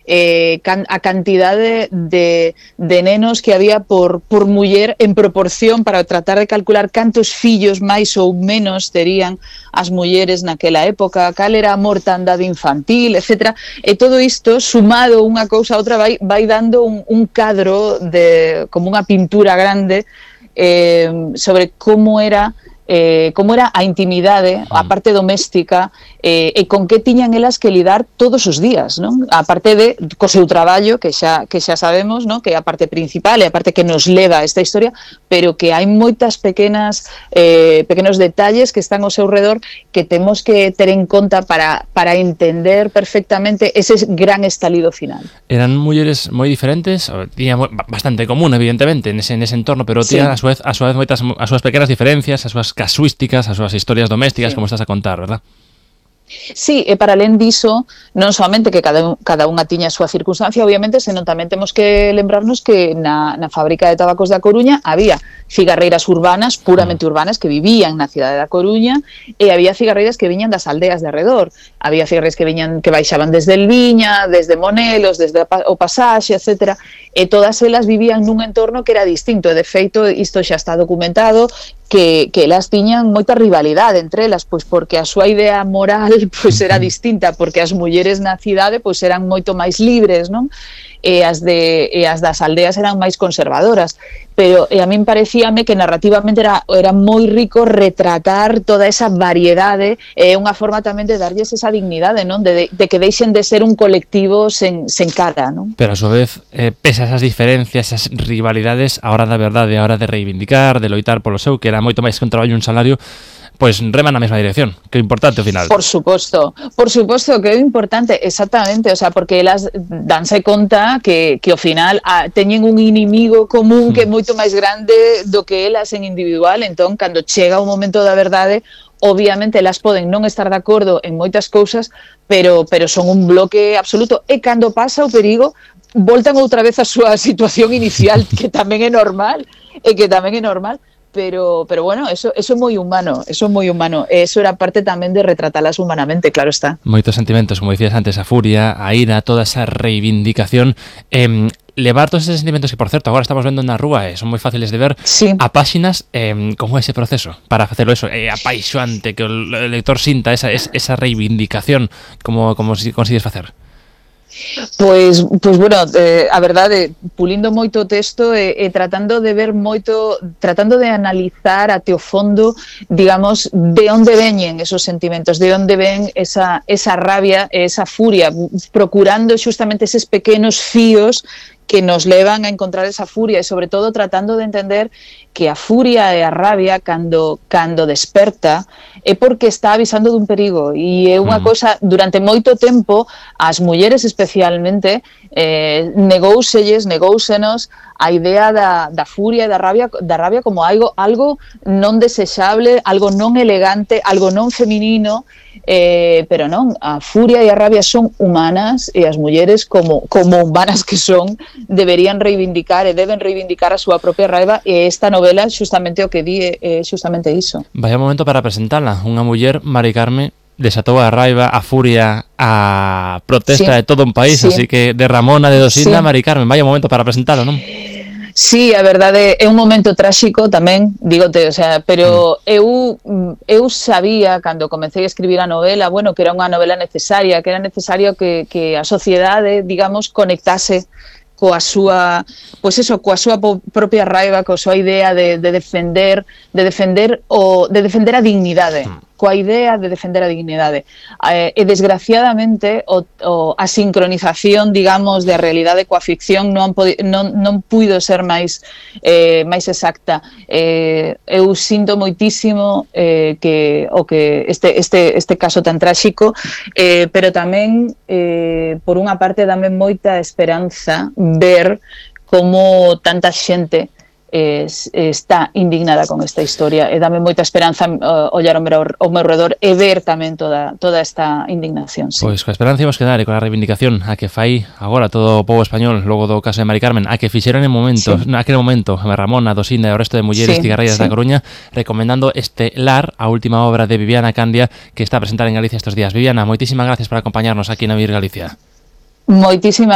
a cantidade de nenos que había por muller en proporción para tratar de calcular cantos fillos máis ou menos terían as mulleres naquela época, cal era a mortandade infantil, etc. E todo isto, sumado unha cousa a outra, vai dando un cadro como unha pintura grande sobre como era a intimidade, a parte doméstica, e con que tiñan elas que lidar todos os días, non? A parte de co seu traballo, que xa sabemos, non? Que é a parte principal e a parte que nos leva a esta historia, pero que hai moitas pequenos detalles que están ao seu redor que temos que ter en conta para entender perfectamente ese gran estalido final. Eran mulleres moi diferentes, tiña bastante común, evidentemente, nese entorno, pero tiña a súa vez moitas as súas pequenas diferencias, as súas casuísticas, as súas historias domésticas, como estás a contar, verdad? Sí, e para alén diso, non somente que cada unha tiña a súa circunstancia, obviamente, senón tamén temos que lembrarnos que na fábrica de tabacos da Coruña había cigarreiras urbanas, puramente urbanas, que vivían na cidade da Coruña, e había cigarreiras que viñan das aldeas de arredor. Había cigarreiras que baixaban desde Elviña, desde Monelos, desde o Pasaxe, etc. E todas elas vivían nun entorno que era distinto. De feito, isto xa está documentado, que elas tiñan moita rivalidade entre elas, pois porque a súa idea moral pois era distinta, porque as mulleres na cidade pois eran moito máis libres, non? E as das aldeas eran máis conservadoras, pero a min parecíame que narrativamente era moi rico retratar toda esa variedade, unha forma tamén de darlles esa dignidade, non? De que deixen de ser un colectivo sen cara, non? Pero a súa vez, pese a esas diferencias, esas rivalidades, a hora da verdade, a hora de reivindicar, de loitar polo seu, que era moito máis que un traballo e un salario, pois reman na mesma dirección, que é importante ao final. Por suposto que é importante, exactamente, o sea, porque elas danse conta que ao final teñen un inimigo común que é moito máis grande do que elas en individual. Entón, cando chega o momento da verdade, obviamente elas poden non estar de acordo en moitas cousas, pero son un bloque absoluto, e cando pasa o perigo voltan outra vez a súa situación inicial, que tamén é normal, pero bueno, eso é moi humano, eso era parte tamén de retratalas humanamente, claro está. Moitos sentimentos, como dicías antes, a furia, a ira, toda esa reivindicación, levar todos esos sentimentos que, por certo, agora estamos vendo na rúa, son moi fáciles de ver, a páxinas, como ese proceso para facelo eso, apaixoante, que o lector sinta esa reivindicación, como consigues facer? Pois bueno, a verdade, pulindo moito o texto e tratando de ver moito, tratando de analizar até o fondo, digamos, de onde veñen esos sentimentos, de onde ven esa rabia e esa furia, procurando xustamente eses pequenos fíos que nos levan a encontrar esa furia, e sobre todo tratando de entender que a furia e a rabia cando desperta é porque está avisando dun perigo, e é unha cosa, durante moito tempo as mulleres especialmente negóusenos a idea da furia e da rabia como algo non desexable, algo non elegante, algo non feminino, pero non, a furia e a rabia son humanas, e as mulleres como humanas que son deberían reivindicar e deben reivindicar a súa propia raiva, e esta novela xustamente o que di é xustamente iso. Vaya momento para presentala, unha muller, Mari Carme, desatou a raiva, a furia, a protesta de todo un país, así que de Ramona, de Dosina, Mari Carme, vaya momento para presentalo, non? Sí, a verdade é un momento tráxico tamén, dígote, o sea, pero eu sabía cando comecei a escribir a novela, bueno, que era unha novela necesaria, que era necesario que a sociedade, digamos, conectase coa súa, pois eso, coa súa propia raiva, coa súa idea de defender a dignidade, coa idea de defender a dignidade. E desgraciadamente a sincronización, digamos, da realidade coa ficción non puido ser máis exacta. Eu sinto moitísimo que este caso tan tráxico, pero tamén por unha parte dame moita esperanza ver como tanta xente está indignada con esta historia, e dame moita esperanza ollar ao meu redor e ver tamén toda esta indignación. Sí. Pois coa esperanza imos quedar, e con a reivindicación a que fai agora todo o pobo español logo do caso de Mari Carmen, a que fixeron naquele momento Ramona, Dosina e o resto de mulleres cigarreiras da Coruña, recomendando este Lar, a última obra de Viviana Candia, que está a presentar en Galicia estes días. Viviana, moitísimas gracias por acompañarnos aquí na Vir Galicia. Moitísimas